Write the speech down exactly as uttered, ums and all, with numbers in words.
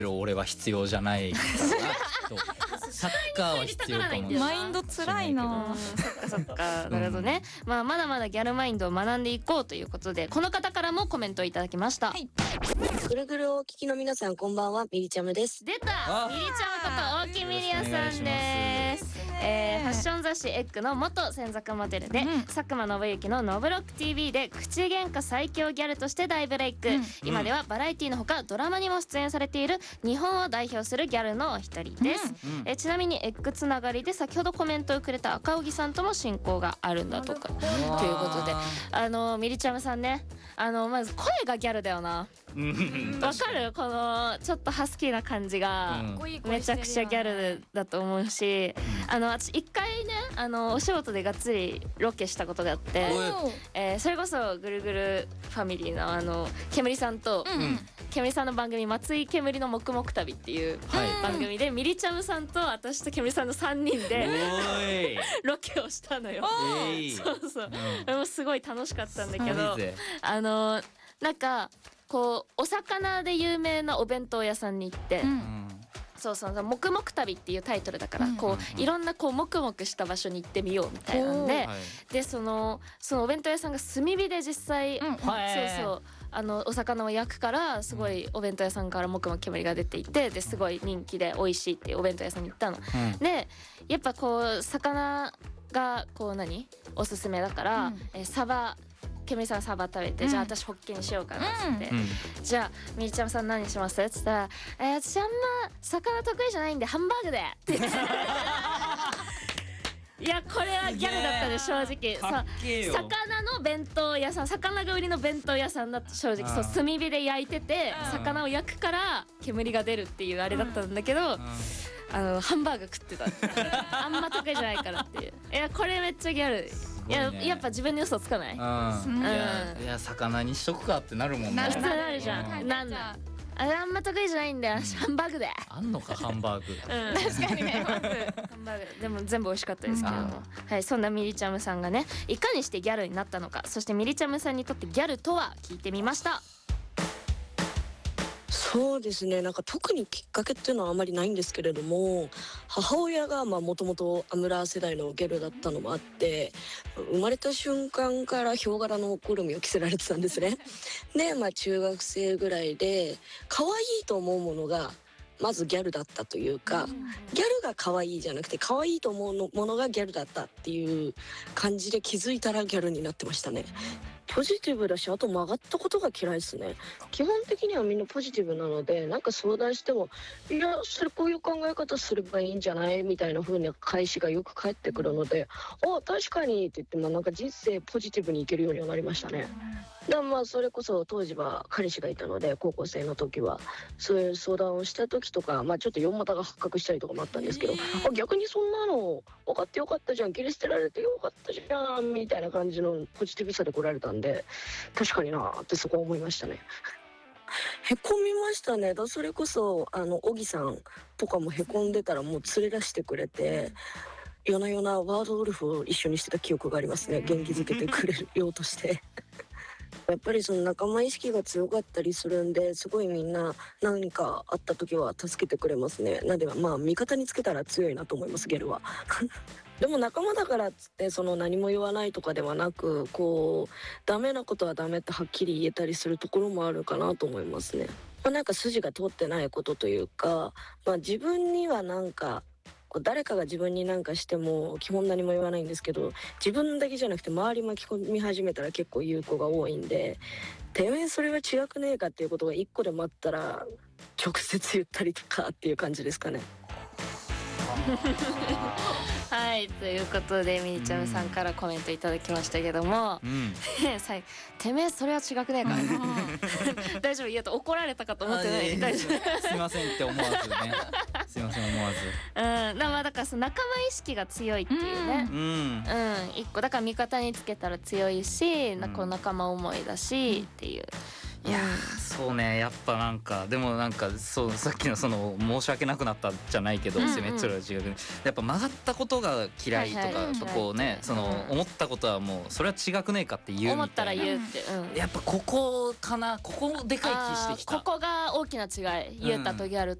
俺は必要じゃないからなとサッカーは必要かも。 マインドつらいな。 そっかそっか。なるほどね、うん、まあまだまだギャルマインドを学んでいこうということで、この方からもコメントをいただきました。はい、 ぐるぐるお聞きの皆さんこんばんは、ミリチャムです。 出た、ミリチャムこと大木ミリアさんです。えー、ファッション雑誌エッグの元専属モデルで、うん、佐久間信之のノブロック ティーブイ で口喧嘩最強ギャルとして大ブレイク、うん、今ではバラエティのほかドラマにも出演されている日本を代表するギャルのお一人です、うん、えー、ちなみにエッグつながりで先ほどコメントをくれた赤荻さんとも親交があるんだとかということで、あのミリチャムさんね、あのまず声がギャルだよな。わかる？このちょっとハスキーな感じがめちゃくちゃギャルだと思うし、あの私一回ね、あのお仕事でがっつりロケしたことがあって、えー、それこそぐるぐるファミリーのあの煙さんと、うん、煙さんの番組松井煙の黙々旅っていう番組で、はい、ミリチャムさんと私と煙さんのさんにんでロケをしたのよ。そうそう、うん、もうすごい楽しかったんだけど、あのなんかこうお魚で有名なお弁当屋さんに行って、うん、そうそう、黙々旅っていうタイトルだから、うん、こういろんなこう黙々した場所に行ってみようみたいなんで、でそのそのお弁当屋さんが炭火で実際、うん、そうそうあのお魚を焼くからすごいお弁当屋さんからもくもく煙が出ていて、ですごい人気で美味しいっていうお弁当屋さんに行ったの、うん、でやっぱこう魚がこう何おすすめだから、うん、えサバケミさんサバ食べて、うん、じゃあ私ホッケにしようかなっつって、うん、じゃあみりちゃむさん何しますって言ったら、えー、私あんま魚得意じゃないんでハンバーグでって言っていやこれはギャルだったね正直。さ魚の弁当屋さん、魚が売りの弁当屋さんだった正直。そう炭火で焼いてて魚を焼くから煙が出るっていうあれだったんだけど、うん、あのハンバーグ食ってたあんま得意じゃないからっていう。いやこれめっちゃギャル。いややっぱ自分に嘘つかない。うん、 いやいや魚にしとくかってなるもんね。 普通なるじゃん。なんだあれあんま得意じゃないんだよ、ハンバーグで。 あんのかハンバーグ、 うん、確かにねハンバーグでも全部美味しかったですけど、うん、はい、そんなミリチャムさんがねいかにしてギャルになったのか、そしてミリチャムさんにとってギャルとは聞いてみました。 そうですね、なんか特にきっかけっていうのはあまりないんですけれども、母親がもともとアムラー世代のギャルだったのもあって、生まれた瞬間からヒョウ柄の好みを着せられてたんですね。で、まあ中学生ぐらいで可愛いと思うものがまずギャルだったというか、ギャルが可愛いじゃなくて可愛いと思うものがギャルだったっていう感じで気づいたらギャルになってましたね。ポジティブだし、あと曲がったことが嫌いですね。基本的にはみんなポジティブなので、なんか相談しても、いや、それこういう考え方すればいいんじゃないみたいな風な返しがよく返ってくるので、あ、確かにって言って、まあなんか人生ポジティブにいけるようにはなりましたね。でまあそれこそ当時は彼氏がいたので、高校生の時はそういう相談をした時とか、まあちょっと四股が発覚したりとかもあったんですけど、あ、逆にそんなの分かってよかったじゃん、切り捨てられてよかったじゃんみたいな感じのポジティブさで来られたんで、確かになーってそこは思いましたね。へこみましたね。だそれこそあの小木さんとかもへこんでたらもう連れ出してくれて、夜な夜なワードウルフを一緒にしてた記憶がありますね。元気づけてくれるようとしてやっぱりその仲間意識が強かったりするんで、すごいみんな何かあった時は助けてくれますね。なんでまあ味方につけたら強いなと思います、ゲルはでも仲間だからっつってその何も言わないとかではなく、こうダメなことはダメってはっきり言えたりするところもあるかなと思いますね。まあ、なんか筋が通ってないことというか、まあ、自分にはなんか誰かが自分に何かしても基本何も言わないんですけど、自分だけじゃなくて周り巻き込み始めたら結構言う子が多いんで、てめえそれは違くねえかっていうことが一個でもあったら直接言ったりとかっていう感じですかねはい、ということでみりちゃむさんからコメントいただきましたけども、うん、てめえそれは違くねえから大丈夫、いやと怒られたかと思ってない。大丈夫すいませんって思わずねすいません思わず、 うん、だからだからその仲間意識が強いっていうね、うん、うん、一個だから味方につけたら強いし、うん、こう仲間思いだしっていう。 いやーそうねやっぱなんかでもなんかそうさっきのその申し訳なくなったじゃないけど、 うんうん攻めつら違うやっぱ曲がったことが嫌いとか、 はいはいやっぱこうねそのうん思ったことはもうそれは違くねえかって言うみたいな思ったら言うって、うん、 やっぱここかなここでかい気してきたあーここが大きな違い、ユータとギャル